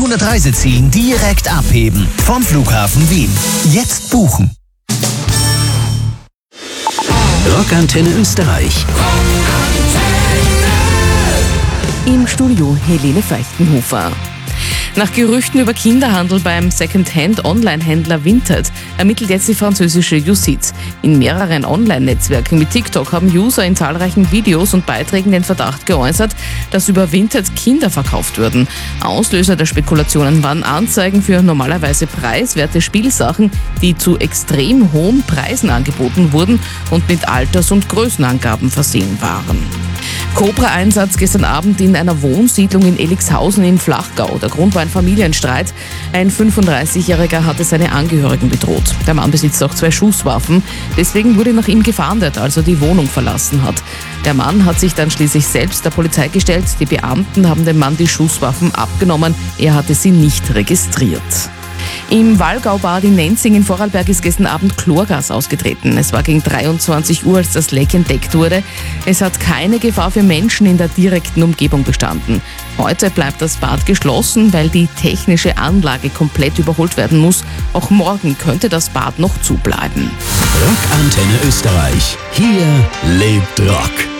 200 Reisezielen direkt abheben. Vom Flughafen Wien. Jetzt buchen. Rockantenne Österreich. Im Studio Helene Feuchtenhofer. Nach Gerüchten über Kinderhandel beim Secondhand-Online-Händler Vinted ermittelt jetzt die französische Justiz. In mehreren Online-Netzwerken mit TikTok haben User in zahlreichen Videos und Beiträgen den Verdacht geäußert, dass über Vinted Kinder verkauft würden. Auslöser der Spekulationen waren Anzeigen für normalerweise preiswerte Spielsachen, die zu extrem hohen Preisen angeboten wurden und mit Alters- und Größenangaben versehen waren. Cobra-Einsatz gestern Abend in einer Wohnsiedlung in Elixhausen in Flachgau. Der Grund war ein Familienstreit. Ein 35-Jähriger hatte seine Angehörigen bedroht. Der Mann besitzt auch 2 Schusswaffen. Deswegen wurde nach ihm gefahndet, als er die Wohnung verlassen hat. Der Mann hat sich dann schließlich selbst der Polizei gestellt. Die Beamten haben dem Mann die Schusswaffen abgenommen. Er hatte sie nicht registriert. Im Wallgaubad in Nenzing in Vorarlberg ist gestern Abend Chlorgas ausgetreten. Es war gegen 23 Uhr, als das Leck entdeckt wurde. Es hat keine Gefahr für Menschen in der direkten Umgebung bestanden. Heute bleibt das Bad geschlossen, weil die technische Anlage komplett überholt werden muss. Auch morgen könnte das Bad noch zubleiben. Rockantenne Österreich. Hier lebt Rock.